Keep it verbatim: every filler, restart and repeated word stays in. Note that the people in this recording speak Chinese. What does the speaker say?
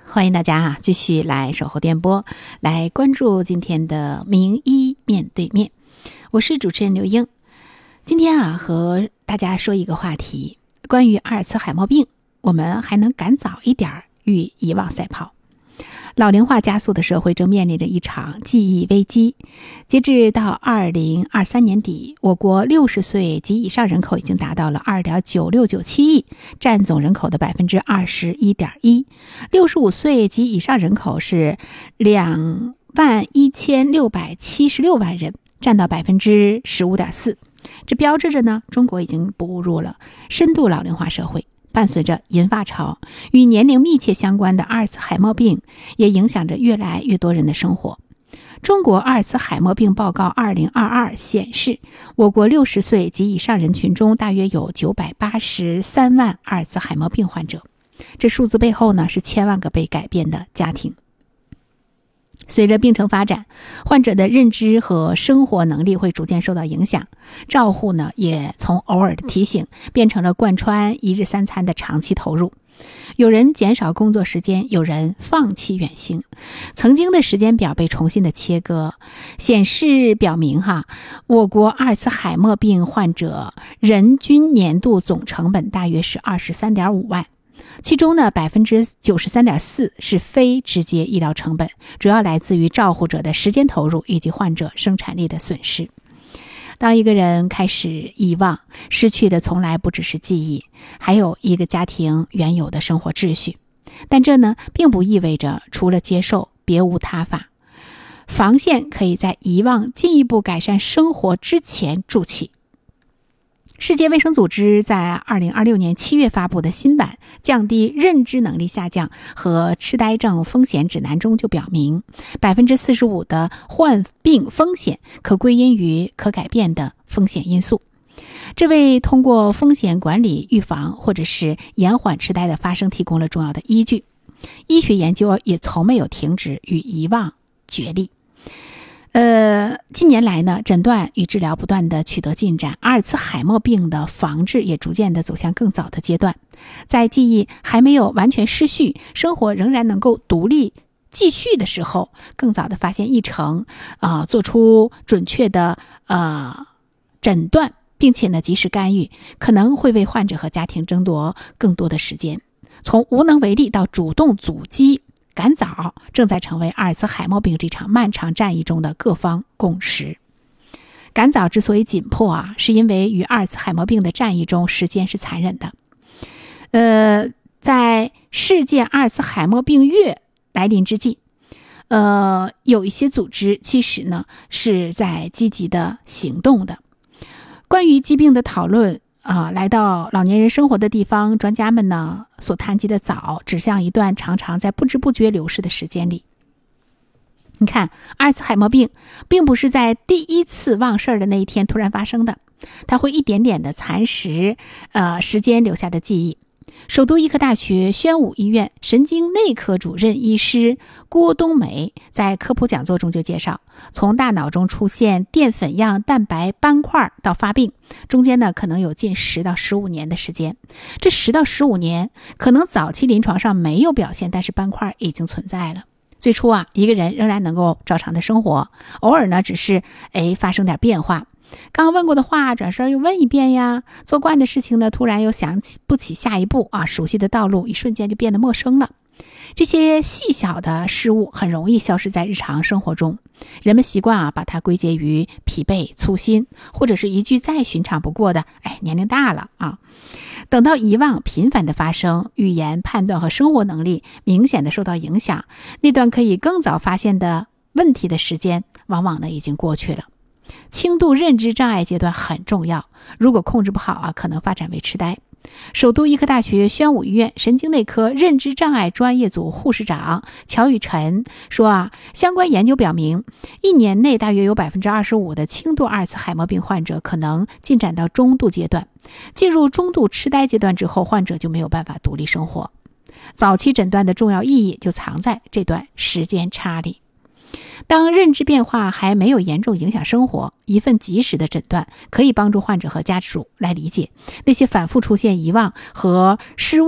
欢迎大家啊，继续来守候电波，来关注今天的名医面对面。我是主持人刘英。今天啊，和大家说一个话题，关于阿尔茨海默病，我们还能赶早一点与遗忘赛跑。老龄化加速的社会正面临着一场记忆危机。截至到二零二三年底，我国六十岁及以上人口已经达到了 二点九六九七亿，占总人口的 百分之二十一点一。六十五岁及以上人口是两万一千六百七十六万人，占到 百分之十五点四。这标志着呢，中国已经步入了深度老龄化社会。伴随着银发潮，与年龄密切相关的阿尔茨海默病也影响着越来越多人的生活。中国阿尔茨海默病报告二零二二显示，我国六十岁及以上人群中大约有九百八十三万阿尔茨海默病患者。这数字背后呢，是千万个被改变的家庭。随着病程发展，患者的认知和生活能力会逐渐受到影响，照护呢也从偶尔的提醒变成了贯穿一日三餐的长期投入。有人减少工作时间，有人放弃远行，曾经的时间表被重新的切割，显示表明哈，我国阿尔茨海默病患者人均年度总成本大约是 二十三点五万。其中呢 百分之九十三点四 是非直接医疗成本，主要来自于照护者的时间投入以及患者生产力的损失。当一个人开始遗忘，失去的从来不只是记忆，还有一个家庭原有的生活秩序。但这呢，并不意味着除了接受别无他法。防线可以在遗忘进一步改善生活之前筑起。世界卫生组织在二零二六年七月发布的新版降低认知能力下降和痴呆症风险指南中就表明， 百分之四十五 的患病风险可归因于可改变的风险因素。这为通过风险管理预防或者是延缓痴呆的发生提供了重要的依据。医学研究也从没有停止与遗忘角力。呃，近年来呢，诊断与治疗不断的取得进展，阿尔茨海默病的防治也逐渐的走向更早的阶段。在记忆还没有完全失序，生活仍然能够独立继续的时候，更早的发现异常，啊、呃，做出准确的呃诊断，并且呢及时干预，可能会为患者和家庭争夺更多的时间。从无能为力到主动阻击赶早，正在成为阿尔茨海默病这场漫长战役中的各方共识。赶早之所以紧迫啊，是因为与阿尔茨海默病的战役中，时间是残忍的。呃，在世界阿尔茨海默病月来临之际，呃，有一些组织其实呢是在积极的行动的。关于疾病的讨论啊，来到老年人生活的地方，专家们呢所谈及的早，指向一段常常在不知不觉流逝的时间里。你看，阿尔茨海默病并不是在第一次忘事儿的那一天突然发生的，它会一点点的蚕食呃时间留下的记忆。首都医科大学宣武医院神经内科主任医师郭冬梅在科普讲座中就介绍，从大脑中出现淀粉样蛋白斑块到发病，中间呢可能有近十到十五年的时间。这十到十五年可能早期临床上没有表现，但是斑块已经存在了。最初啊，一个人仍然能够照常的生活，偶尔呢只是哎发生点变化。刚问过的话转身又问一遍呀，做惯的事情呢突然又想起不起下一步啊，熟悉的道路一瞬间就变得陌生了。这些细小的事物很容易消失在日常生活中，人们习惯啊把它归结于疲惫、粗心，或者是一句再寻常不过的哎年龄大了啊。等到遗忘频繁的发生，语言判断和生活能力明显的受到影响，那段可以更早发现的问题的时间往往呢已经过去了。轻度认知障碍阶段很重要，如果控制不好啊，可能发展为痴呆。首都医科大学宣武医院神经内科认知障碍专业组护士长乔雨晨说啊，相关研究表明，一年内大约有 百分之二十五 的轻度阿尔茨海默病患者可能进展到中度阶段，进入中度痴呆阶段之后，患者就没有办法独立生活。早期诊断的重要意义就藏在这段时间差里。当认知变化还没有严重影响生活，一份及时的诊断可以帮助患者和家属来理解那些反复出现遗忘和失误